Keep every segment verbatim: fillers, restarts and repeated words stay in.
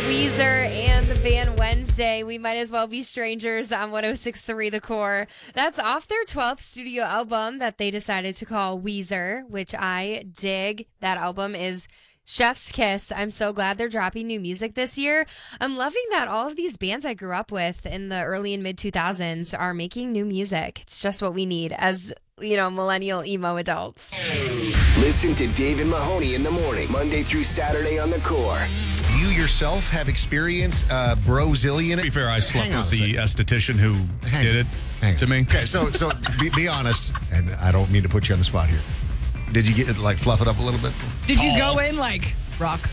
Weezer and the band Wednesday. We might as well be strangers on one oh six point three The Core. That's off their twelfth studio album that they decided to call Weezer, which I dig. That album is chef's kiss. I'm so glad they're dropping new music this year. I'm loving that all of these bands I grew up with in the early and mid two thousands are making new music. It's just what we need as, you know, millennial emo adults. Listen to David Mahoney in the morning, Monday through Saturday on The Core. You yourself have experienced uh, brozillion. To be fair, I slept Hang with the esthetician who Hang did it Hang to on. me. Okay, so so be, be honest, and I don't mean to put you on the spot here. Did you get like fluff it up a little bit? Did you go in like rock?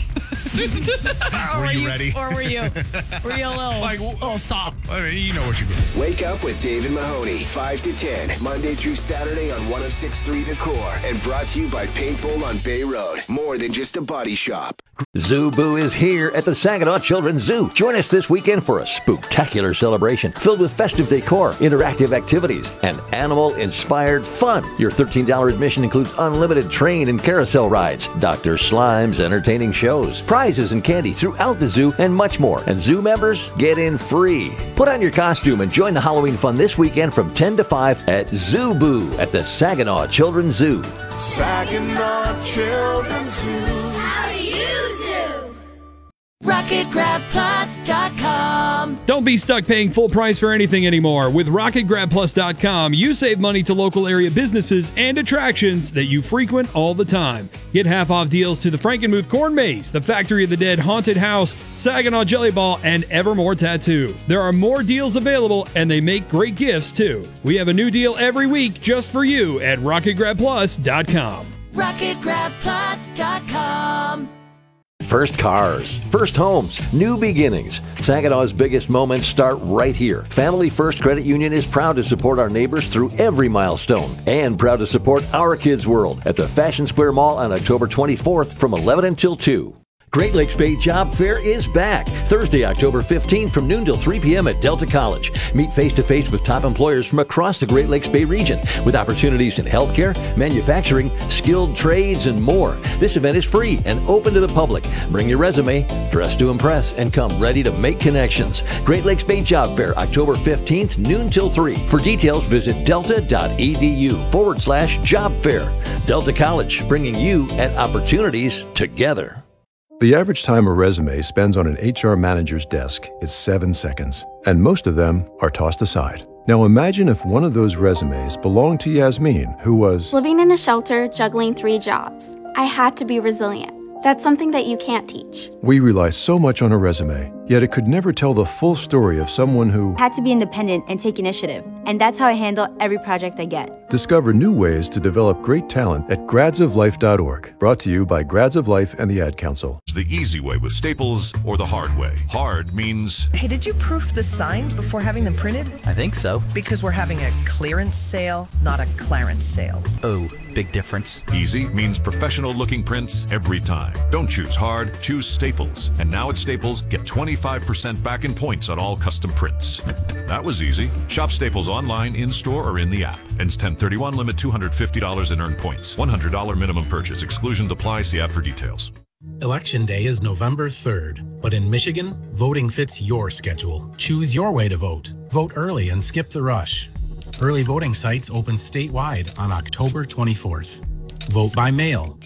or Were you ready? Or were you? Were you a little, Like, little soft? I mean, you know what you mean. Wake up with David Mahoney, five to ten, Monday through Saturday on one oh six point three The Core. And brought to you by Paintball on Bay Road. More than just a body shop. Zoo Boo is here at the Saginaw Children's Zoo. Join us this weekend for a spooktacular celebration filled with festive decor, interactive activities, and animal-inspired fun. Your thirteen dollars admission includes unlimited train and carousel rides, Doctor Slime's entertaining shows, prizes and candy throughout the zoo, and much more. And zoo members get in free. Put on your costume and join the Halloween fun this weekend from ten to five at Zoo Boo at the Saginaw Children's Zoo. Saginaw Children's Zoo. rocket grab plus dot com. Don't be stuck paying full price for anything anymore. With rocket grab plus dot com, you save money to local area businesses and attractions that you frequent all the time. Get half-off deals to the Frankenmuth Corn Maze, the Factory of the Dead Haunted House, Saginaw Jelly Ball, and Evermore Tattoo. There are more deals available, and they make great gifts, too. We have a new deal every week just for you at rocket grab plus dot com. rocket grab plus dot com. First cars, first homes, new beginnings. Saginaw's biggest moments start right here. Family First Credit Union is proud to support our neighbors through every milestone and proud to support Our Kids World at the Fashion Square Mall on October twenty-fourth from eleven until two. Great Lakes Bay Job Fair is back. Thursday, October fifteenth from noon till three p.m. at Delta College. Meet face-to-face with top employers from across the Great Lakes Bay region with opportunities in healthcare, manufacturing, skilled trades, and more. This event is free and open to the public. Bring your resume, dress to impress, and come ready to make connections. Great Lakes Bay Job Fair, October fifteenth, noon till three. For details, visit delta.edu forward slash job fair. Delta College, bringing you and opportunities together. The average time a resume spends on an H R manager's desk is seven seconds, and most of them are tossed aside. Now imagine if one of those resumes belonged to Yasmin, who was living in a shelter, juggling three jobs. I had to be resilient. That's something that you can't teach. We rely so much on a resume, yet it could never tell the full story of someone who had to be independent and take initiative. And that's how I handle every project I get. Discover new ways to develop great talent at grads of life dot org. Brought to you by Grads of Life and the Ad Council. The easy way with Staples or the hard way. Hard means... Hey, did you proof the signs before having them printed? I think so. Because we're having a clearance sale, not a clarence sale. Oh, big difference. Easy means professional-looking prints every time. Don't choose hard, choose Staples. And now at Staples, get twenty-five percent back in points on all custom prints. That was easy. Shop Staples online, in-store, or in the app. Ends ten thirty-one, limit two hundred fifty dollars in earned points. one hundred dollars minimum purchase. Exclusion apply. See app for details. Election Day is November third, but in Michigan, voting fits your schedule. Choose your way to vote. Vote early and skip the rush. Early voting sites open statewide on October twenty-fourth. Vote by mail.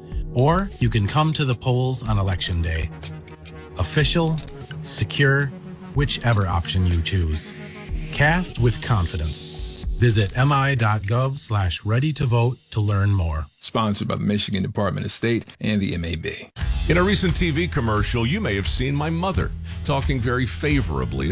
Or you can come to the polls on Election Day. Official, secure, whichever option you choose. Cast with confidence. Visit mi.gov slash ready to vote to learn more. Sponsored by the Michigan Department of State and the M A B. In a recent T V commercial, you may have seen my mother talking very favorably